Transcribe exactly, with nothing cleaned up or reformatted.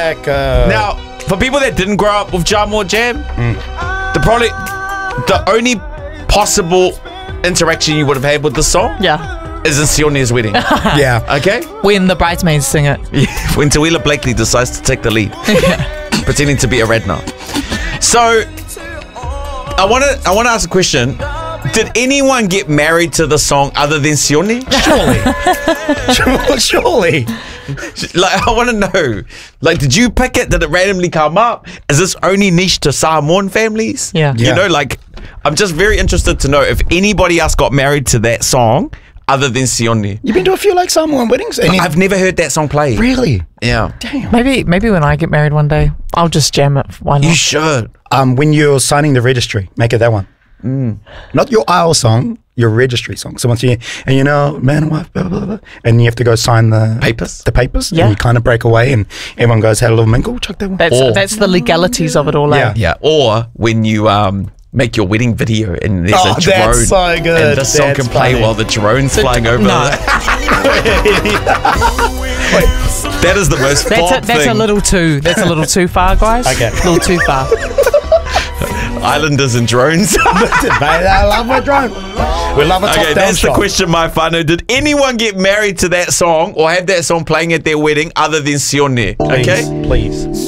like uh, Now, for people that didn't grow up with Jamor Jam, Mm. the probably the only possible interaction you would have had with the song Yeah. is in Sione's wedding. yeah. Okay? When the bridesmaids sing it. When Tawila Blakely decides to take the lead, pretending to be a Radna. So, I want to I want to ask a question. Did anyone get married to the song other than Sione? Surely. Surely. Like, I want to know. Like, did you pick it? Did it randomly come up? Is this only niche to Samoan families? Yeah. You Yeah. know, like, I'm just very interested to know if anybody else got married to that song other than Sione. You've been to a few like Samoan weddings? And you- I've never heard that song played. really? Yeah. Damn. Maybe maybe when I get married one day, I'll just jam it. Why not? You should. Um, when you're signing the registry, make it that one. Not your aisle song, your registry song. So once you and you know, man and wife, blah, blah, blah, and you have to go sign the Papers? The papers. Yeah. And you kind of break away, and everyone goes, "Had a little mingle." Chuck that one. That's Or- that's the legalities of it all. Yeah. eh? Yeah. Or when you um make your wedding video and there's Oh, a drone. that's so good. And the song That's can play funny. while the drone's flying over. No, That is the most that's a, fun that's thing. a little too that's a little too far, guys. Okay. a little too far. Islanders and drones. Mate, I love my drone. We love a top Okay, down that's the shot. question, my whānau. Did anyone get married to that song or have that song playing at their wedding other than Sione? Please, Okay? please.